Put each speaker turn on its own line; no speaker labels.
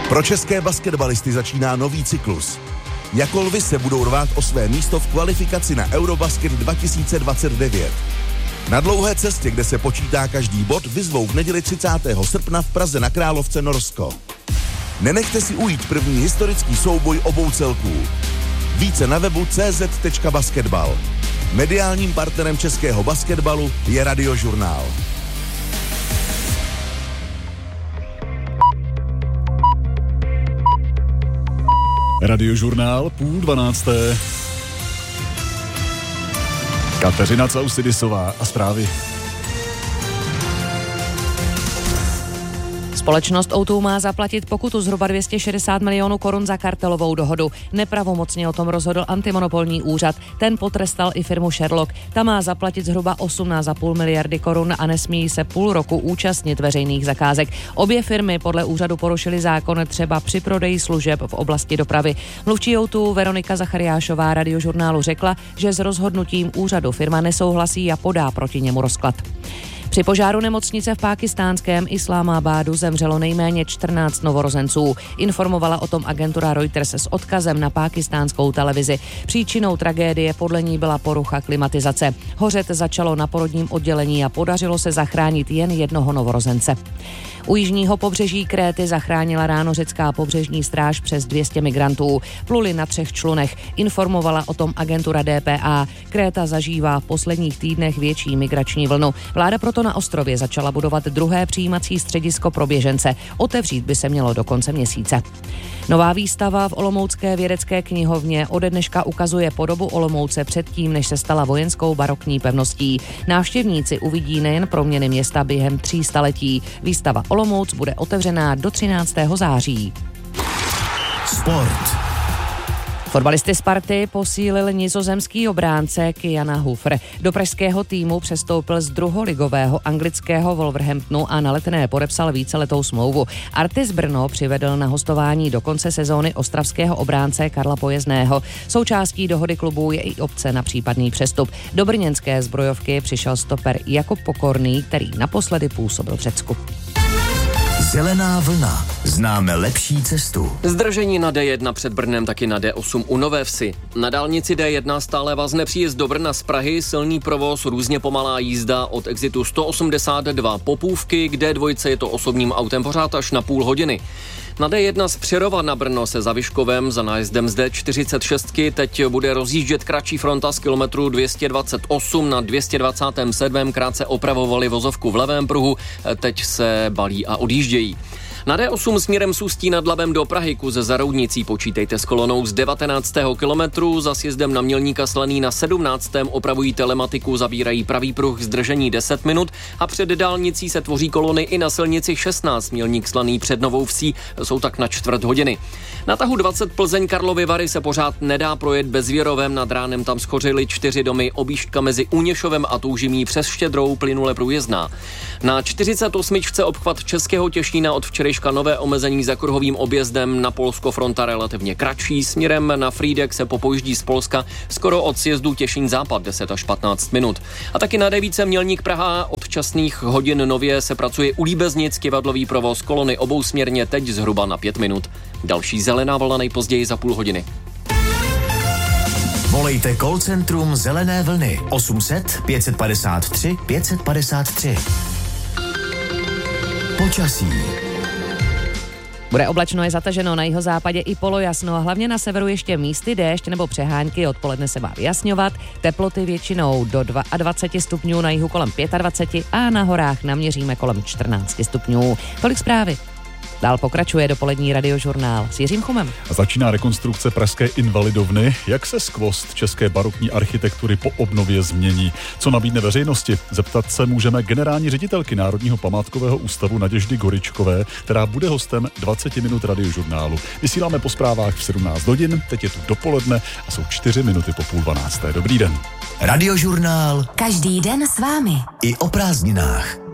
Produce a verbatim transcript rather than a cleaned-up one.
Pro české basketbalisty začíná nový cyklus. Jako lvy se budou rvát o své místo v kvalifikaci na Eurobasket dva tisíce dvacet devět. Na dlouhé cestě, kde se počítá každý bod, vyzvou v neděli třicátého srpna v Praze na Královce Norsko. Nenechte si ujít první historický souboj obou celků. Více na webu c z tečka basketbal. Mediálním partnerem českého basketbalu je Radiožurnál.
Radiožurnál půl dvanácté. Kateřina Causidisová a zprávy.
Společnost O dva má zaplatit pokutu zhruba dvě stě šedesát milionů korun za kartelovou dohodu. Nepravomocně o tom rozhodl antimonopolní úřad. Ten potrestal i firmu Sherlock. Ta má zaplatit zhruba osmnáct celá pět miliardy korun a nesmí se půl roku účastnit veřejných zakázek. Obě firmy podle úřadu porušily zákon třeba při prodeji služeb v oblasti dopravy. Mluvčí O dva Veronika Zachariášová Radiožurnálu řekla, že s rozhodnutím úřadu firma nesouhlasí a podá proti němu rozklad. Při požáru nemocnice v pákistánském Islámábádu zemřelo nejméně čtrnáct novorozenců. Informovala o tom agentura Reuters s odkazem na pákistánskou televizi. Příčinou tragédie podle ní byla porucha klimatizace. Hořet začalo na porodním oddělení a podařilo se zachránit jen jednoho novorozence. U jižního pobřeží Kréty zachránila ráno řecká pobřežní stráž přes dvě stě migrantů. Pluli na třech člunech. Informovala o tom agentura D P A. Kréta zažívá v posledních týdnech větší migrační vlnu. Vláda proto na ostrově začala budovat druhé přijímací středisko pro běžence. Otevřít by se mělo do konce měsíce. Nová výstava v olomoucké vědecké knihovně ode dneška ukazuje podobu Olomouce předtím, než se stala vojenskou barokní pevností. Návštěvníci uvidí nejen proměny města během tří staletí. Výstava Olomouc bude otevřená do třináctého září.
Sport.
Fotbalisty Sparty posílil nizozemský obránce Kiana Hofer. Do pražského týmu přestoupil z druholigového anglického Wolverhamptonu a na Letné podepsal víceletou smlouvu. Artis Brno přivedl na hostování do konce sezóny ostravského obránce Karla Pojezdného. Součástí dohody klubu je i opce na případný přestup. Do brněnské zbrojovky přišel stoper Jakub Pokorný, který naposledy působil v Řecku.
Zelená vlna. Známe lepší cestu.
Zdržení na D jedna před Brnem, taky na D osm u Nové Vsi. Na dálnici D jedna stále vazne příjezd do Brna z Prahy, silný provoz, různě pomalá jízda od exitu sto osmdesát dva Popůvky, k D dva je to osobním autem pořád až na půl hodiny. Na D jedna z Přerova na Brno se za Vyškovem za nájezdem z D čtyřicet šest teď bude rozjíždět kratší fronta z kilometru dvě stě dvacet osm na dvě stě dvacet sedm. Krátce opravovali vozovku v levém pruhu, teď se balí a odjíždějí. Na D osm směrem z Ústí nad Labem do Prahy ku ze Zaroudnicí počítejte s kolonou z devatenáctého kilometru, za sjezdem na Mělníka Slaný na sedmnáctém opravují telematiku, zabírají pravý pruh, zdržení deset minut a před dálnicí se tvoří kolony i na silnici šestnáct Mělník Slaný před Novou Vsí, jsou tak na čtvrt hodiny. Na tahu dvacet Plzeň Karlovy Vary se pořád nedá projet Bezvěrovem, nad ránem tam schořily čtyři domy, objížďka mezi Uněšovem a Toužimí přes Štědrou plynule průjezdná. Na čtyřicet osm obchvat Českého Těšína od včerejška nové omezení za kruhovým objezdem, na Polsko fronta relativně kratší, směrem na Frýdek se popojíždí z Polska skoro od sjezdu Těšín západ deset až patnáct minut. A taky na devíce Mělník Praha od časných hodin nově se pracuje u Líbeznic, kivadlový provoz kolony obousměrně teď zhruba na pět minut. Další zelená vlna nejpozději za půl hodiny.
Volejte call centrum Zelené vlny osm set pět padesát tři pět padesát tři. Počasí.
Bude oblačno, je zataženo, na jihozápadě i polojasno a hlavně na severu ještě místy déšť nebo přehánky, odpoledne se má vyjasňovat, teploty většinou do dvacet dva stupňů, na jihu kolem dvacet pět a na horách naměříme kolem čtrnáct stupňů. Tolik zprávy. Dál pokračuje dopolední Radiožurnál s Jiřím Chumem.
A začíná rekonstrukce pražské Invalidovny. Jak se skvost české barokní architektury po obnově změní? Co nabídne veřejnosti? Zeptat se můžeme generální ředitelky Národního památkového ústavu Naděždy Goričkové, která bude hostem dvacet minut Radiožurnálu. Vysíláme po zprávách v sedmnáct hodin, teď je tu dopoledne a jsou čtyři minuty po půl dvanácté. Dobrý den.
Radiožurnál.
Každý den s vámi.
I o prázdninách.